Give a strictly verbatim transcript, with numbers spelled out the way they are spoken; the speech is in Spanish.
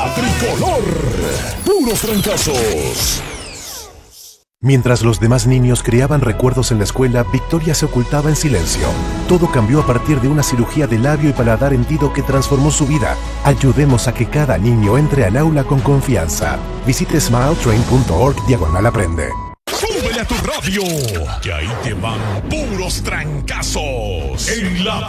La Tricolor. Puros trancazos. Mientras los demás niños creaban recuerdos en la escuela, Victoria se ocultaba en silencio. Todo cambió a partir de una cirugía de labio y paladar hendido que transformó su vida. Ayudemos a que cada niño entre al aula con confianza. Visite smiletrain punto org diagonal aprende. ¡Súbele a tu radio! Que ahí te van puros trancazos. En la